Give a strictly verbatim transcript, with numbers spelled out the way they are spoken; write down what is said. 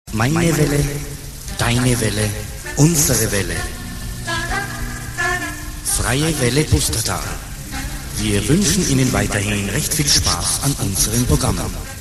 Meine Welle, deine Welle, unsere Welle. Freie Welle Pustertal. Wir wünschen Ihnen weiterhin recht viel Spaß an unseren Programmen.